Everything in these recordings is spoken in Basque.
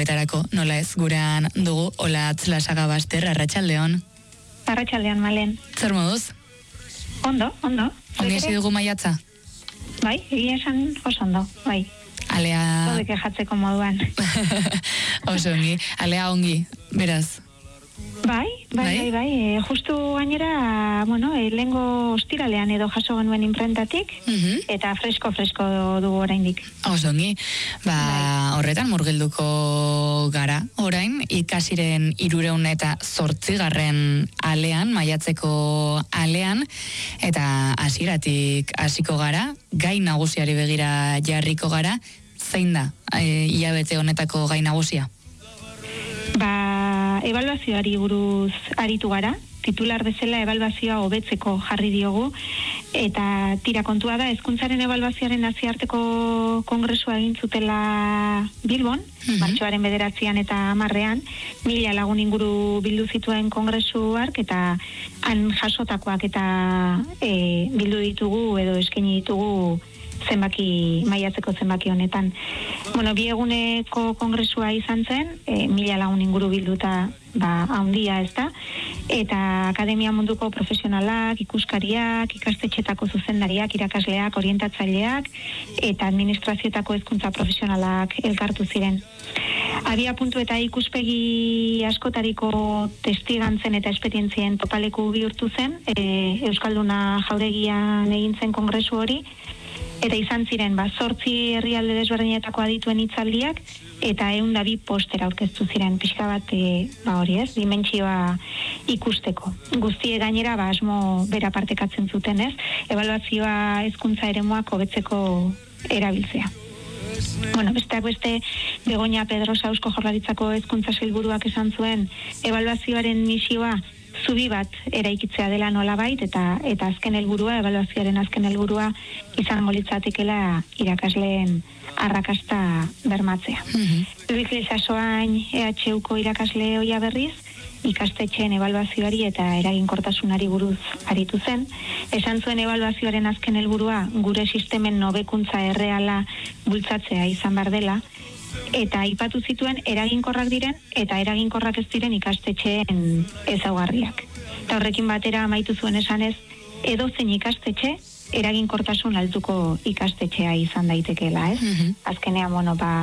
horretarako, nola ez, guran dugu, Olatz Lasagabaster, arratsaldeon. Arratsaldeon, Malen. Zer moduz? Ondo. Ongi hasi dugu maiatza? Bai, egia esan oso ondo, bai. Alea... Zodeke jatzeko moduan. Oso ongi, alea ongi, beraz. Bai. Justu gainera, lehengo ostiralean edo jaso genuen inprentatik, eta fresko dugu oraindik. Oso ongi, horretan murgilduko gara, orain, ikasiren 308 alean, maiatzeko alean, eta hasieratik hasiko gara, gai nagusiari begira jarriko gara, zein da, hilabete honetako gai nagusia? Ebaluazioari buruz aritu gara, titular bezala ebaluazioa hobetzeko jarri diogu, eta tira kontua da, hezkuntzaren ebaluazioaren nazioarteko kongresua egin zutela Bilbon, martxoaren 9 eta 10, 1000 lagun inguru bildu zituen kongresuak, eta han jasotakoak eta bildu ditugu edo eskaini ditugu maiatzeko zenbaki honetan. Bi eguneko kongresua izan zen, 1000 lagun inguru bilduta handia ez da, eta akademia munduko profesionalak, ikuskariak, ikastetxetako zuzendariak, irakasleak, orientatzaileak, eta administrazioetako hezkuntza profesionalak elkartu ziren. Abia puntu eta ikuspegi askotariko testigantzen eta esperientzien topaleku bihurtu zen, Euskalduna Jauregian egin zen kongresu hori, eta izan ziren, 8 herrialde desberdinetako adituen hitzaldiak, eta 102 poster aurkeztu ziren, pixka bat, dimentsioa ikusteko. Guztie gainera, asmo bera partekatzen zuten, ez? Ebaluazioa hezkuntza eremuak hobetzeko erabiltzea. Besteak beste, Begoña Pedrosa Eusko Jaurlaritzako hezkuntza sailburuak esan zuen, ebaluazioaren misioa zubi bat eraikitzea dela nolabait, eta azken helburua, ebaluazioaren azken helburua izango litzatekeela irakasleen arrakasta bermatzea. Ubikle Sasoain EHUko irakasle ohia berriz, ikastetxeen ebaluazioari eta eraginkortasunari buruz aritu zen. Esan zuen ebaluazioaren azken helburua gure sistemen hobekuntza erreala bultzatzea izan behar dela, eta aipatu zituen eraginkorrak diren eta eraginkorrak ez diren ikastetxeen ezaugarriak. Eta horrekin batera amaitu zuen esanez, edozein ikastetxe eraginkortasun altuko ikastetxea izan daitekeela, ez? Azkenean,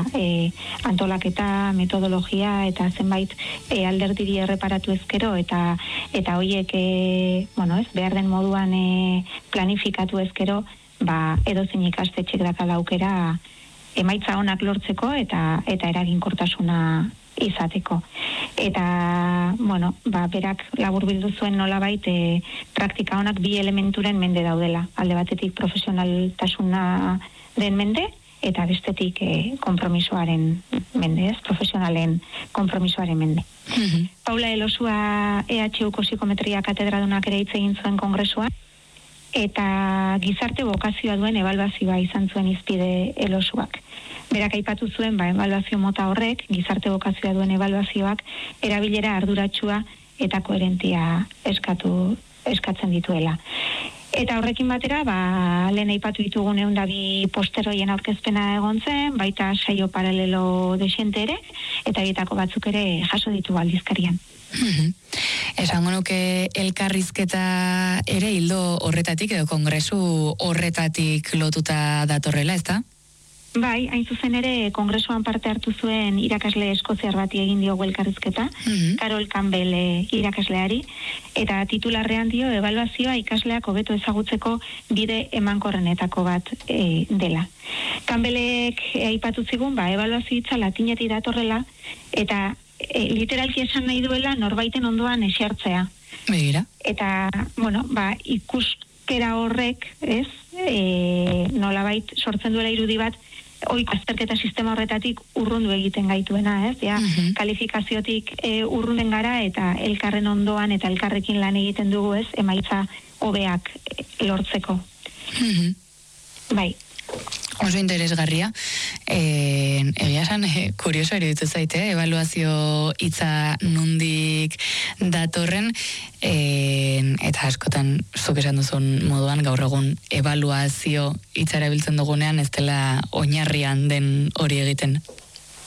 antolaketa, metodologia eta zenbait alderdiri erreparatu ezkero eta horiek, behar den moduan planifikatu ezkero, edozein ikastetxek dakala aukera emaitza onak lortzeko eta eraginkortasuna izateko. Eta, berak laburbildu zuen nolabait praktika onak 2 elementuren mende daudela. Alde batetik profesionaltasuna den mende, eta bestetik konpromisoaren mende, profesionalen konpromisoaren mende. Paula Elosua EHUko psikometria katedradunak ere hitz egin zuen kongresuan, eta gizarte bokazioa duen ebaluazioa izan zuen hizpide Elosuak. Berak aipatu zuen, ebaluazio mota horrek, gizarte bokazioa duen ebaluazioak, erabilera arduratsua eta koherentia eskatzen dituela. Eta horrekin batera, lehen aipatu ditugun 102 posteroien aurkezpena egon zen, baita saio paralelo desiente ere, eta bietako batzuk ere jaso ditu aldizkarian. Esango nuke elkarrizketa ere hildo horretatik edo kongresu horretatik lotuta datorrela, ezta? Bai, hain zuzen ere kongresuan parte hartu zuen irakasle eskoziar bati egin diogu elkarrizketa, Carol Campbell irakasleari, eta titularrean dio ebaluazioa ikasleak hobeto ezagutzeko bide emankorrenetako bat dela. Campbellek aipatu zigun, ebaluazio hitza latinetik datorrela, eta literalki esan nahi duela norbaiten ondoan esertzea. Begira. Eta, ikuskera horrek, ez, nolabait sortzen duela irudi bat, oiko azterketa sistema horretatik urrundu egiten gaituena, ez? Kalifikaziotik urrunden gara eta elkarren ondoan eta elkarrekin lan egiten dugu, ez? Emaitza hobeak lortzeko. Bai. Oso interesgarria. Egia esan, kurioso iruditu zaite, ebaluazio hitza nondik datorren, eta askotan zuk esan duzun moduan gaur egun ebaluazio hitza erabiltzen dugunean ez dela oinarrian den hori egiten.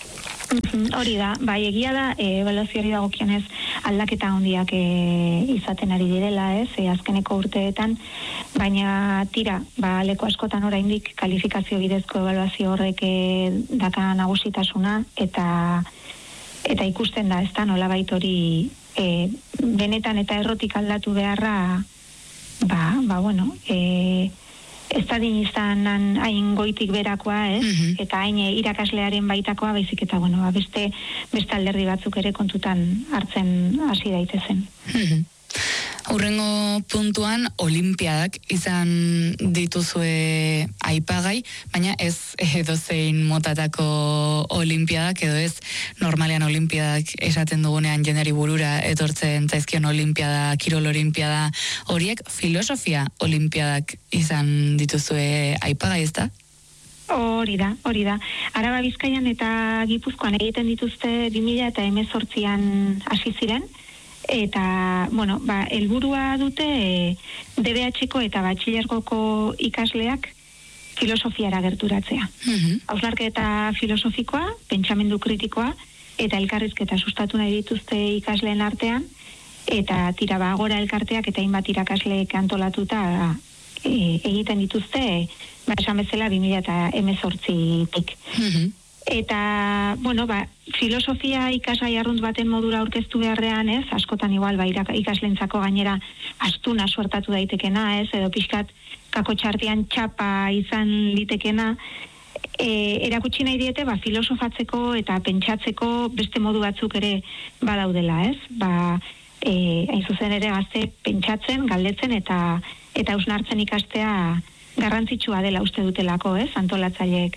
Hori da, bai, egia da, ebaluazioari dagokionez aldaketa handiak izaten ari direla, azkeneko urteetan, baina tira, leku askotan oraindik kalifikazio bidezko ebaluazio horrek daka nagusitasuna, eta ikusten da, ez da, nolabait hori benetan eta errotik aldatu beharra, bueno, ez da din izan hain goitik berakoa, eta hain irakaslearen baitakoa, baizik eta, bueno, beste alderdi batzuk ere kontutan hartzen hasi daitezen. Hurrengo puntuan olimpiadak izan dituzue aipagai, baina ez edozein motatako olimpiadak, edo ez normalean olimpiadak esaten dugunean jenderi burura etortzen zaizkion olimpiada, kirol olimpiada, horiek filosofia olimpiadak izan dituzue aipagai, ez da? Hori da. Araba, Bizkaian eta Gipuzkoan egiten dituzte 2018an hasi ziren, eta, bueno, helburua dute DBH-ko eta batxilergoko ikasleak filosofiara gerturatzea. Hausnarketa filosofikoa, pentsamendu kritikoa, eta elkarrizketa sustatu nahi dituzte ikasleen artean, eta tira gora elkarteak eta hainbat irakasleek antolatuta egiten dituzte, esan bezala 2018tik. Eta, bueno, filosofia ikasgai arrunt baten modura aurkeztu beharrean, askotan igual, ikaslentzako gainera astuna suertatu daitekena, edo pixkat kako txartian txapa izan litekena, erakutsi nahi diete, filosofatzeko eta pentsatzeko beste modu batzuk ere badaudela, hain zuzen ere gazte pentsatzen, galdetzen eta hausnartzen ikastea garrantzitsua dela uste dutelako, antolatzaileek.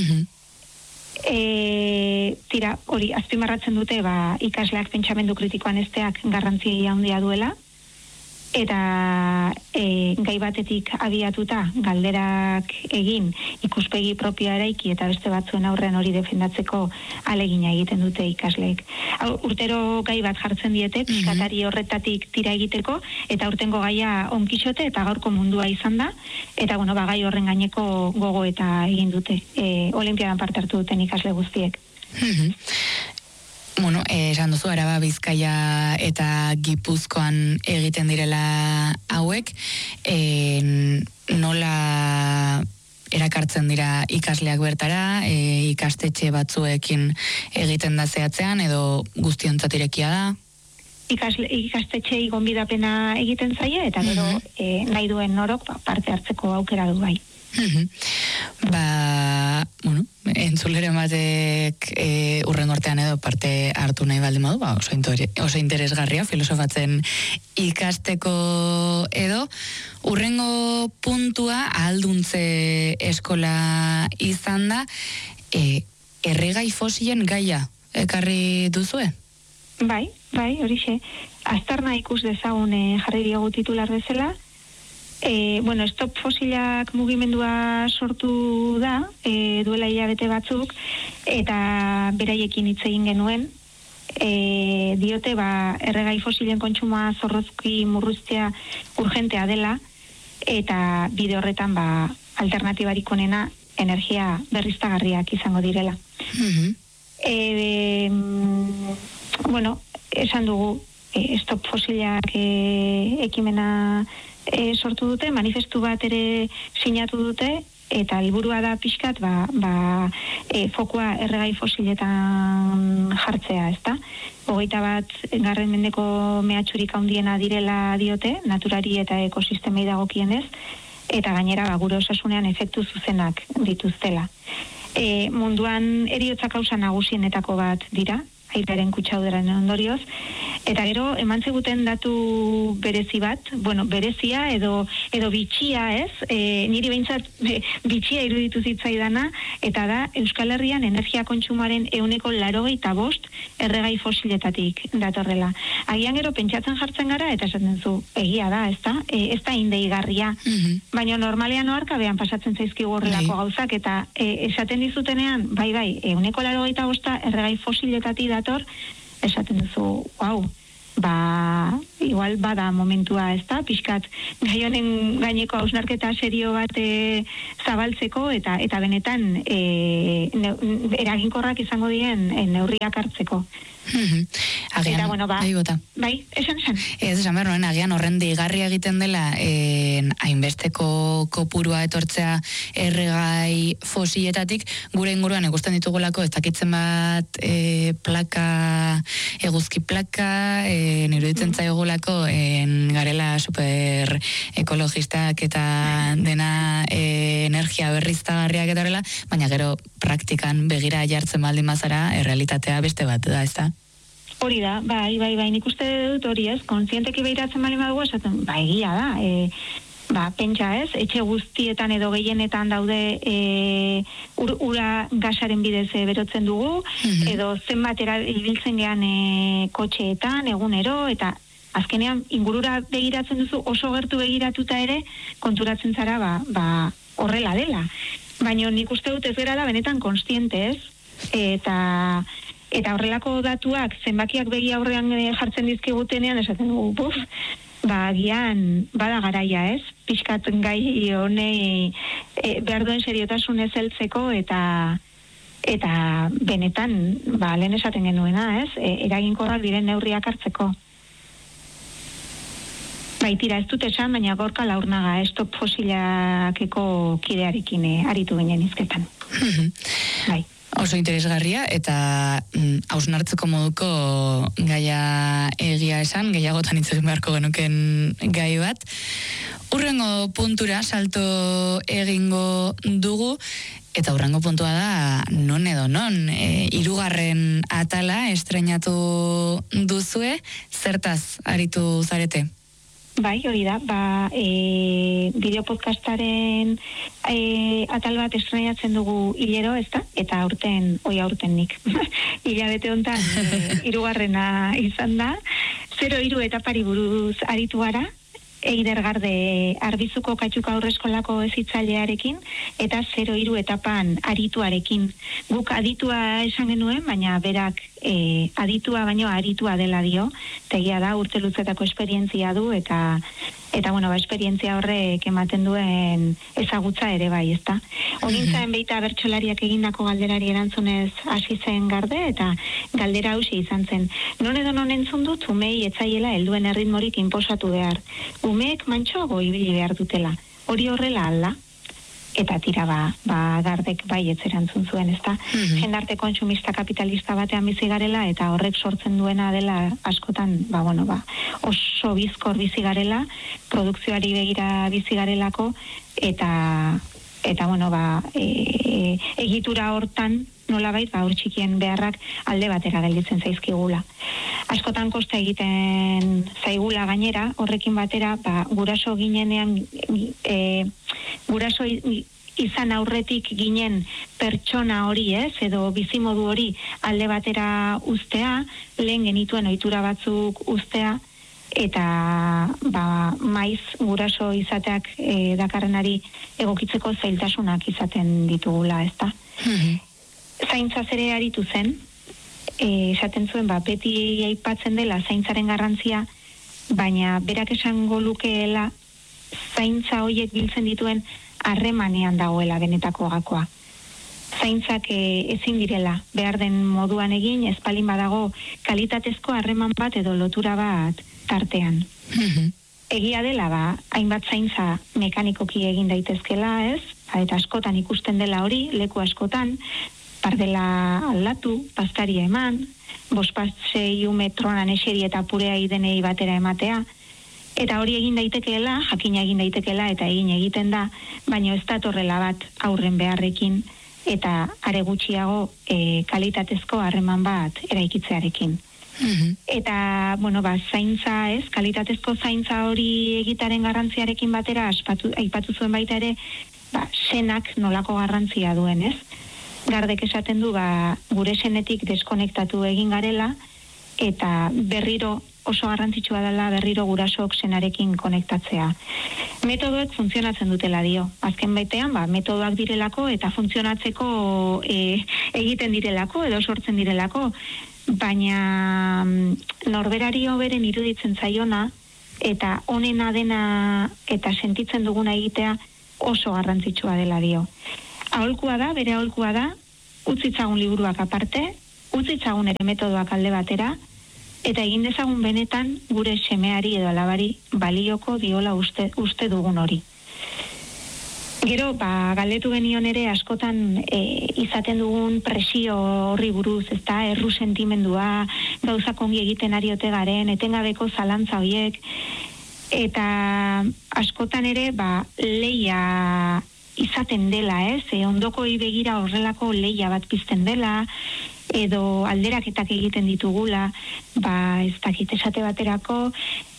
Tira, hori, azpimarratzen dute ikasleak pentsamendu kritikoan esteak garrantzi handia duela, eta gai batetik abiatuta galderak egin ikuspegi propioa eraiki eta beste batzuen aurrean hori defendatzeko alegina egiten dute ikasleek. Urtero gai bat jartzen diete, pixkatari horretatik tira egiteko, eta urtengo gaia onkixote eta gaurko mundua izan da, eta bueno, gai horren gaineko gogo eta egin dute, olimpiadan parte hartu duten ikasle guztiek. Bueno, esan duzu, Araba, Bizkaia eta Gipuzkoan egiten direla hauek, nola erakartzen dira ikasleak bertara, ikastetxe batzuekin egiten da zehatzean, edo guztiontzat irekia da? Ikastetxei gonbidapena egiten zaie, eta gero nahi duen norok parte hartzeko aukera du bai. Bueno, entzuleren batek urren ortean edo parte hartu nahi baldin badu, oso interesgarria filosofatzen ikasteko edo. Urrengo puntua ahalduntze eskola izan da, erregai fosilen gaia ekarri duzue? Bai, horixe. Aztarna ikus dezagun jarri diogu titular bezala. Bueno, Stop Fosilak mugimendua sortu da, duela hilabete batzuk, eta beraiekin hitz egin genuen, diote erregai fosilen kontsumoa zorrozki murruztea urgentea dela, eta bide horretan alternatibarik onena energia berriztagarriak izango direla. Bueno, esan dugu, Stop Fosilak ekimena sortu dute, manifestu bat ere sinatu dute, eta helburua da pixkat fokua erregai fosiletan jartzea, ezta? 21. mendeko mehatxurik handiena direla diote, naturari eta ekosistemei dagokienez, eta gainera gure osasunean efektu zuzenak dituztela. Munduan heriotza kausa nagusienetako bat dira, airearen kutsaduraren ondorioz, eta gero eman ziguten datu berezi bat, bueno, berezia edo bitxia, niri behintzat bitxia iruditu zitzaidana, eta da Euskal Herrian energia kontsumaren 85% erregai fosiletatik datorrela. Agian gero pentsatzen jartzen gara, eta esaten zu, egia da, ez da indeigarria, baina normalean oarkabean pasatzen zaizkigu horrelako gauzak, eta esaten dizutenean, bai, 85% erregai fosiletatik dator, esaten duzu, igual bada momentua, ez da, pixkat gai honen gaineko hausnarketa serio bat zabaltzeko eta benetan eraginkorrak izango diren neurriak hartzeko. Agian, eta, bueno, bai, esan. Ez esan behar, agian horren deigarria egiten dela hainbesteko kopurua etortzea erregai fosiletatik, gure inguruan ikusten ditugulako ez dakitzen bat plaka, eguzki plaka, niruditzen zaigulako garela super ekologistak eta dena energia berriztagarriak eta horrela, baina gero praktikan begira jartzen baldin bazara, errealitatea beste bat da, ez da? Hori da, bai, nik uste dut hori ez, kontzienteki behiratzen bali badugu esaten, egia da, pentsa ez, etxe guztietan edo gehienetan daude ura gasaren bidez berotzen dugu, edo zenbat ibiltzen gean kotxeetan, egunero, eta azkenean ingurura begiratzen duzu oso gertu begiratuta ere, konturatzen zara, horrela dela. Baina nik uste dut ez gerala benetan kontziente ez, eta horrelako datuak zenbakiak begi aurrean jartzen dizkigutenean esaten dugu, agian bada garaia ez, pixkat gai honei behar duen seriotasunez heltzeko eta benetan lehen esaten genuena ez, eraginkorrak diren neurriak hartzeko. Tira, ez dut esan, baina Gorka Laurnaga Stop Fosilakeko kidearekin aritu ginen hizketan. Bai. Oso interesgarria eta hausnartzeko moduko gaia egia esan, gehiagotan hitz egin beharko genuken gai bat. Hurrengo puntura salto egingo dugu, eta hurrengo puntua da non edo non. 3. atala estreinatu duzue, zertaz aritu zarete? Bai, hori da, bideopodcastaren atal bat estrenatzen dugu hilero, ez da? Eta aurten nik. Hilabete hontan 3. izan da. 0-3 etapari buruz aritu gara, Eider Garde Arbizuko Katxuka Aurreskolako hezitzailearekin eta 0-3 etapan arituarekin. Guk aditua esan genuen, baina berak aditua baino aritua dela dio. Tegia da urte luzetako esperientzia du eta esperientzia horrek ematen duen ezagutza ere bai, ezta. Onintzaen beita bertsolariak egindako galderari erantzunez hasi zen Garde eta galdera hausi izan zen. Non edo non entzun dut umei etzaiela helduen erritmorik inposatu behar. Umeek mantxoago ibili behar dutela. Hori horrela alda. Eta tira Gardek bai etzerantzun zuen, ezta? Jendarte kontsumista kapitalista batean bizi garela eta horrek sortzen duena dela askotan, oso bizkor bizi garela, produkzioari begira bizi garelako eta egitura hortan nolabait hor txikien beharrak alde batera gelditzen zaizkigula. Askotan kosta egiten zaigula gainera, horrekin batera, guraso ginenean guraso izan aurretik ginen pertsona hori ez, edo bizimodu hori alde batera uztea, lehen genituen ohitura batzuk uztea, eta maiz guraso izateak dakarrenari egokitzeko zailtasunak izaten ditugula, ezta? Zaintzaz ere aritu zen, esaten zuen, beti aipatzen dela zaintzaren garrantzia, baina berak esango lukeela zaintza horiek biltzen dituen harremanean dagoela benetako gakoa. Zaintzak ezin direla behar den moduan egin, ez palin badago kalitatezko harreman bat edo lotura bat tartean. Egia dela, hainbat zaintza mekanikoki egin daitezkela, ez? Eta askotan ikusten dela hori, leku askotan, pardela aldatu, pastaria eman, 5-6 metronan eseri eta purea idenei batera ematea, eta hori egin daitekeela, jakina egin daitekeela eta egiten da, baina ez datorrela bat aurren beharrekin eta are gutxiago kalitatezko harreman bat eraikitzearekin. Eta, zaintza ez, kalitatezko zaintza hori egitaren garrantziarekin batera aipatu zuen baita ere, senak nolako garrantzia duen, ez? Gardek esaten du, gure senetik deskonektatu egin garela, eta berriro oso garrantzitsua dela berriro gurasook senarekin konektatzea. Metodoek funtzionatzen dutela dio. Azken baitean, metodoak direlako eta funtzionatzeko egiten direlako edo sortzen direlako. baina norberari hoberen iruditzen zaiona, eta honena dena eta sentitzen duguna egitea oso garrantzitsua dela dio. Bere aholkua da, utzitzagun liburuak aparte, utzitzagun ere metodoak alde batera, eta egin dezagun benetan gure semeari edo alabari balioko diola uste dugun hori. Gero, galdetu genion ere askotan izaten dugun presio horri buruz, ezta, erru sentimendua, gauzak ongi egiten ari ote garen, etengabeko zalantza horiek, eta askotan ere, leia izaten dela, ondokoi begira horrelako leia bat pizten dela, edo alderaketak egiten ditugula, ez dakit esate baterako,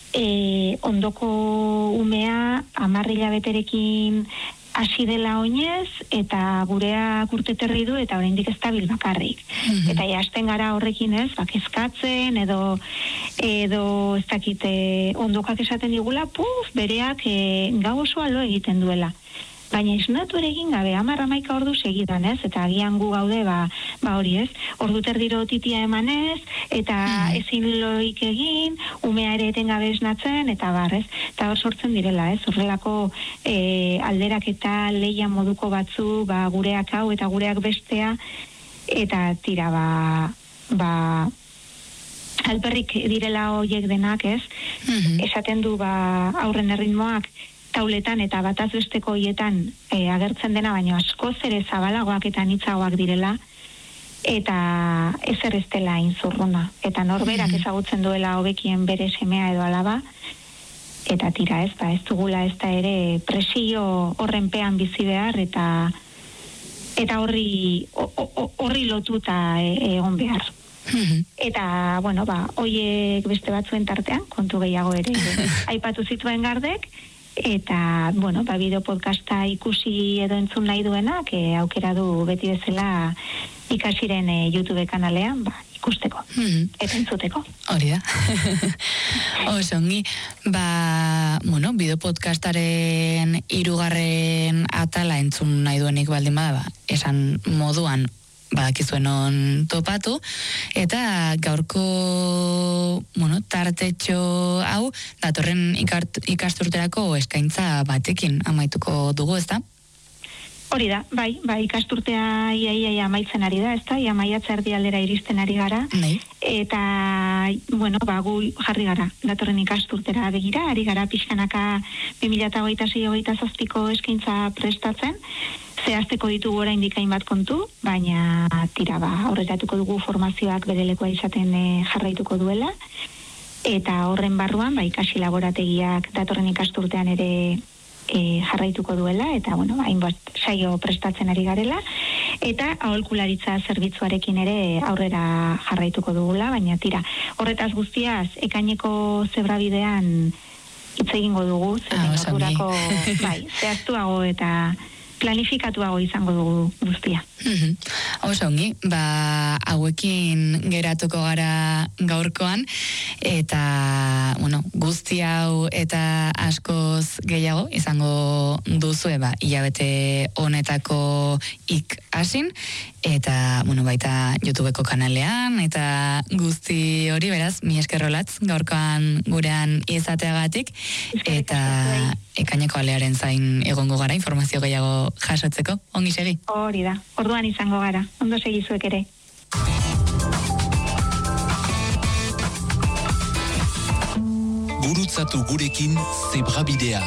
ondoko umea 10 hilabeterekin hasi dela oinez, eta gurea urteterri du, eta oraindik ez dabil bakarrik. Eta hasten gara horrekin kezkatzen, edo ez dakit ondokak esaten digula, bereak gau osoa lo egiten duela. Baina esnatu ere egin gabe, 10-11 ordu segidan, eta agian gu gaude, hori ordu terdiro titia emanez, eta ezin loik egin, umea ere etengabe esnatzen, eta eta hor sortzen direla, horrelako alderak eta leia moduko batzu, gureak hau eta gureak bestea, eta tira, alperrik direla horiek denak, esaten du aurren erritmoak, tauletan eta bataz besteko hoietan agertzen dena, baina askoz ere zabalagoak eta anitzagoak direla, eta ezer ez dela inzurruna. Eta norberak ezagutzen duela hobekien bere semea edo alaba, eta tira ez dugula ez da ere presio horrenpean bizi behar, eta horri lotuta egon behar. Eta, hoiek beste batzuen tartean, kontu gehiago ere, aipatu zituen Gardek, eta, bideo podcasta ikusi edo entzun nahi duenak, aukera du beti bezala ikasiren YouTube kanalean, ikusteko, eta entzuteko. Hori da. Oso ongi, bideo podcastaren 3. atala entzun nahi duenik baldin bada, esan moduan, badakizuen on topatu, eta gaurko tartetxo hau datorren ikasturterako eskaintza batekin amaituko dugu, ezta? Hori da, ikasturtea ia amaitzen ari da, ezta? Ia maiatza erdialdera iristen ari gara, eta gu jarri gara datorren ikasturtera begira, ari gara pixkanaka 2026-2027ko eskaintza prestatzen, zehazteko ditugu oraindik hainbat kontu, baina tira aurreratuko dugu formazioak bere lekua izaten jarraituko duela, eta horren barruan ikasi laborategiak datorren ikasturtean ere jarraituko duela, eta hainbat saio prestatzen ari garela, eta aholkularitza zerbitzuarekin ere aurrera jarraituko dugula, baina tira, horretaz guztiaz ekaineko zebrabidean hitz egingo dugu, zehaztuago eta planifikatuago izango dugu guztia. Oso ongi, hauekin geratuko gara gaurkoan, eta, guzti hau eta askoz gehiago izango duzue, hilabete honetako ikasin, eta, baita YouTubeko kanalean, eta guzti hori beraz, mi eskerrolatz, gaurkoan gurean izateagatik, eta ekaineko alearen zain egongo gara, informazio gehiago jasotzeko, ongi segi? Hori da, orduan izango gara, ondo segizuek ere. Gurutzatu gurekin zebrabidea.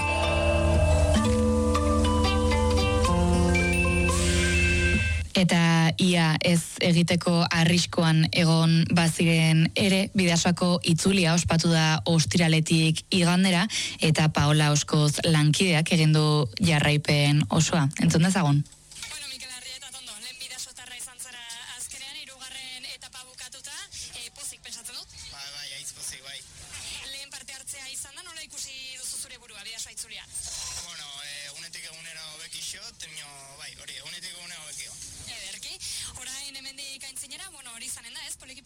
Eta ia ez egiteko arriskoan egon baziren ere, Bidasoako itzulia ospatu da ostiraletik igandera, eta Paola Oskoz lankideak egin du jarraipen osoa. Entzun dezagun? Mikel Arrieta tondo, lehen bidasotarra izan zara azkenean, 3. etapa bukatuta, pozik pensatzen dut? Bai, aiz pozik, bai. Lehen parte hartzea izan da, nola ikusi duzu zure burua, Bidasoa itzulia? Egunetik egunera hobekixo, hori, egunetik egunera hobekio. Ederki, orain hemendik aintzinera, hori izanen da, ez, poliki